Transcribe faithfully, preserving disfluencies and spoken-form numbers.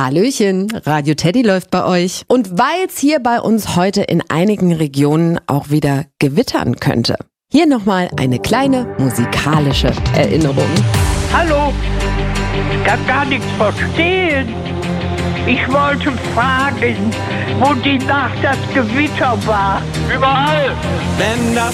Hallöchen, Radio Teddy läuft bei euch. Und weil es hier bei uns heute in einigen Regionen auch wieder gewittern könnte, hier nochmal eine kleine musikalische Erinnerung. Hallo, ich kann gar nichts verstehen. Ich wollte fragen, wo die Nacht das Gewitter war. Überall! Wenn das